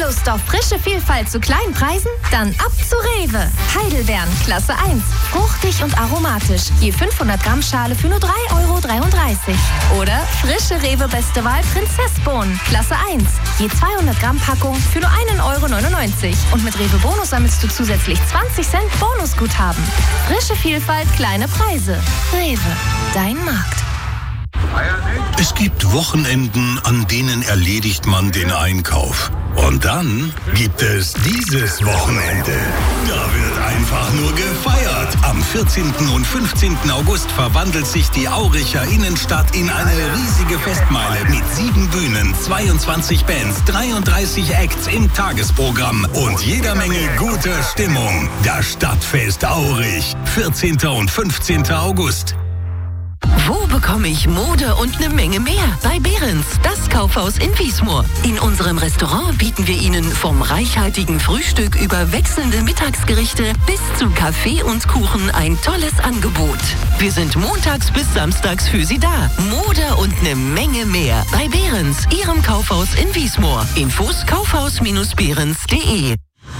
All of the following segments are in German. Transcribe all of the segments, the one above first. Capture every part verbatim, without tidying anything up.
Lust auf frische Vielfalt zu kleinen Preisen? Dann ab zu Rewe. Heidelbeeren, Klasse eins. Fruchtig und aromatisch. Je fünfhundert Gramm Schale für nur drei Euro dreiunddreißig. Oder frische Rewe Beste Wahl Prinzessbohnen, Klasse eins. Je zweihundert Gramm Packung für nur ein Euro neunundneunzig. Und mit Rewe Bonus sammelst du zusätzlich zwanzig Cent Bonusguthaben. Frische Vielfalt, kleine Preise. Rewe, dein Markt. Es gibt Wochenenden, an denen erledigt man den Einkauf. Und dann gibt es dieses Wochenende. Da wird einfach nur gefeiert. Am vierzehnten und fünfzehnten August verwandelt sich die Auricher Innenstadt in eine riesige Festmeile mit sieben Bühnen, zweiundzwanzig Bands, dreiunddreißig Acts im Tagesprogramm und jeder Menge guter Stimmung. Das Stadtfest Aurich, vierzehnten und fünfzehnten August. Wo bekomme ich Mode und eine Menge mehr? Bei Behrens, das Kaufhaus in Wiesmoor. In unserem Restaurant bieten wir Ihnen vom reichhaltigen Frühstück über wechselnde Mittagsgerichte bis zu Kaffee und Kuchen ein tolles Angebot. Wir sind montags bis samstags für Sie da. Mode und eine Menge mehr. Bei Behrens, Ihrem Kaufhaus in Wiesmoor. Infos kaufhaus Bindestrich behrens Punkt de.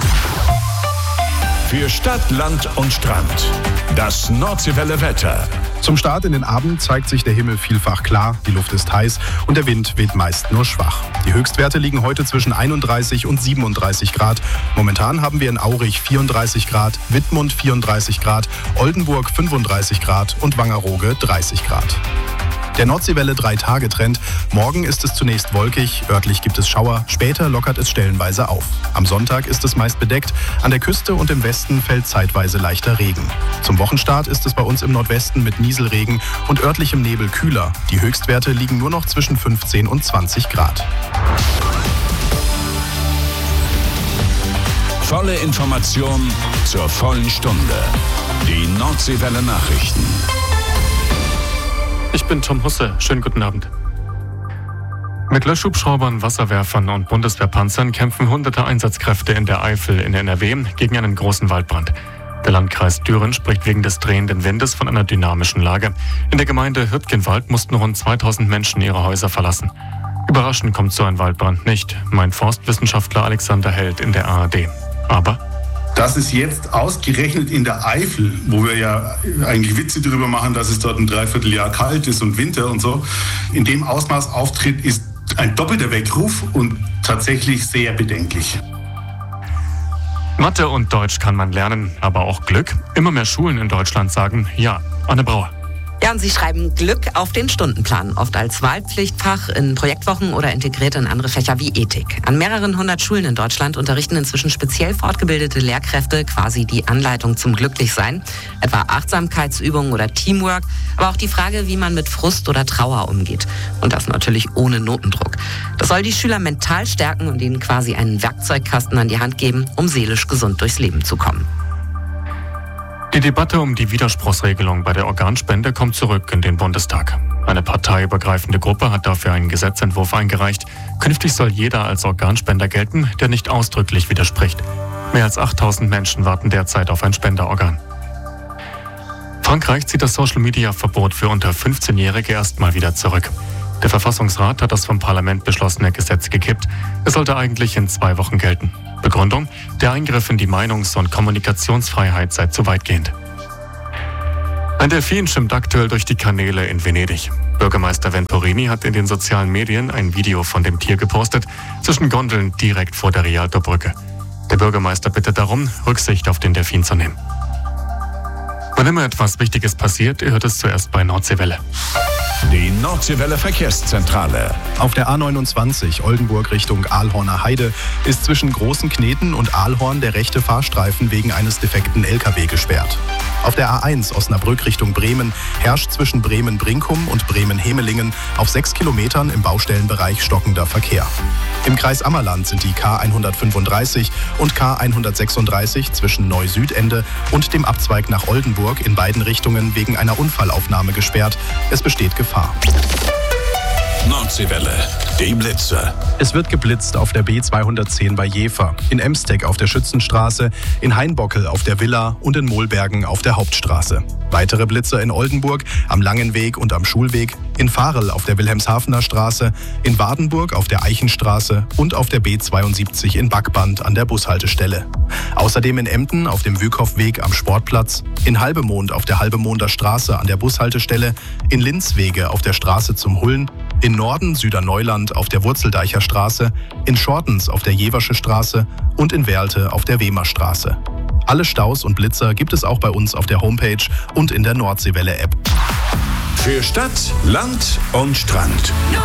Für Stadt, Land und Strand. Das Nordseewelle Wetter. Zum Start in den Abend zeigt sich der Himmel vielfach klar, die Luft ist heiß und der Wind weht meist nur schwach. Die Höchstwerte liegen heute zwischen einunddreißig und siebenunddreißig Grad. Momentan haben wir in Aurich vierunddreißig Grad, Wittmund vierunddreißig Grad, Oldenburg fünfunddreißig Grad und Wangerooge dreißig Grad. Der Nordseewelle drei Tage Trend. Morgen ist es zunächst wolkig, örtlich gibt es Schauer, später lockert es stellenweise auf. Am Sonntag ist es meist bedeckt, an der Küste und im Westen fällt zeitweise leichter Regen. Zum Wochenstart ist es bei uns im Nordwesten mit Nieselregen und örtlichem Nebel kühler. Die Höchstwerte liegen nur noch zwischen fünfzehn und zwanzig Grad. Volle Information zur vollen Stunde. Die Nordseewelle Nachrichten. Ich bin Tom Husse. Schönen guten Abend. Mit Löschhubschraubern, Wasserwerfern und Bundeswehrpanzern kämpfen hunderte Einsatzkräfte in der Eifel in N R W gegen einen großen Waldbrand. Der Landkreis Düren spricht wegen des drehenden Windes von einer dynamischen Lage. In der Gemeinde Hürtgenwald mussten rund zweitausend Menschen ihre Häuser verlassen. Überraschend kommt so ein Waldbrand nicht, meint Forstwissenschaftler Alexander Held in der A R D. Aber dass es jetzt ausgerechnet in der Eifel, wo wir ja eigentlich Witze darüber machen, dass es dort ein Dreivierteljahr kalt ist und Winter und so, in dem Ausmaß auftritt, ist ein doppelter Weckruf und tatsächlich sehr bedenklich. Mathe und Deutsch kann man lernen, aber auch Glück. Immer mehr Schulen in Deutschland sagen ja. Anne Brauer. Ja, und sie schreiben Glück auf den Stundenplan, oft als Wahlpflichtfach in Projektwochen oder integriert in andere Fächer wie Ethik. An mehreren hundert Schulen in Deutschland unterrichten inzwischen speziell fortgebildete Lehrkräfte quasi die Anleitung zum Glücklichsein, etwa Achtsamkeitsübungen oder Teamwork, aber auch die Frage, wie man mit Frust oder Trauer umgeht. Und das natürlich ohne Notendruck. Das soll die Schüler mental stärken und ihnen quasi einen Werkzeugkasten an die Hand geben, um seelisch gesund durchs Leben zu kommen. Die Debatte um die Widerspruchsregelung bei der Organspende kommt zurück in den Bundestag. Eine parteiübergreifende Gruppe hat dafür einen Gesetzentwurf eingereicht. Künftig soll jeder als Organspender gelten, der nicht ausdrücklich widerspricht. Mehr als achttausend Menschen warten derzeit auf ein Spenderorgan. Frankreich zieht das Social-Media-Verbot für unter fünfzehnjährige erstmal wieder zurück. Der Verfassungsrat hat das vom Parlament beschlossene Gesetz gekippt. Es sollte eigentlich in zwei Wochen gelten. Begründung: Der Eingriff in die Meinungs- und Kommunikationsfreiheit sei zu weitgehend. Ein Delfin schwimmt aktuell durch die Kanäle in Venedig. Bürgermeister Venturini hat in den sozialen Medien ein Video von dem Tier gepostet, zwischen Gondeln direkt vor der Rialto-Brücke. Der Bürgermeister bittet darum, Rücksicht auf den Delfin zu nehmen. Wann immer etwas Wichtiges passiert, ihr hört es zuerst bei Nordseewelle. Die Nordseewelle Verkehrszentrale. Auf der A neunundzwanzig Oldenburg Richtung Aalhorner Heide ist zwischen Großen Kneten und Aalhorn der rechte Fahrstreifen wegen eines defekten L K W gesperrt. Auf der A eins Osnabrück Richtung Bremen herrscht zwischen Bremen-Brinkum und Bremen-Hemelingen auf sechs Kilometern im Baustellenbereich stockender Verkehr. Im Kreis Ammerland sind die K hundertfünfunddreißig und K hundertsechsunddreißig zwischen Neu-Südende und dem Abzweig nach Oldenburg in beiden Richtungen wegen einer Unfallaufnahme gesperrt. Es besteht Gefahr. Nordseewelle, die Blitzer. Es wird geblitzt auf der B zweihundertzehn bei Jever, in Emsteg auf der Schützenstraße, in Hainbockel auf der Villa und in Mohlbergen auf der Hauptstraße. Weitere Blitzer in Oldenburg, am Langenweg und am Schulweg, in Varel auf der Wilhelmshavener Straße, in Wardenburg auf der Eichenstraße und auf der B zweiundsiebzig in Backband an der Bushaltestelle. Außerdem in Emden auf dem Wükhofweg am Sportplatz, in Halbemond auf der Halbemonder Straße an der Bushaltestelle, in Linzwege auf der Straße zum Hullen, in Norden Süderneuland auf der Wurzeldeicher Straße, in Schortens auf der Jeversche Straße und in Werlte auf der Wemerstraße. Alle Staus und Blitzer gibt es auch bei uns auf der Homepage und in der Nordseewelle-App. Für Stadt, Land und Strand.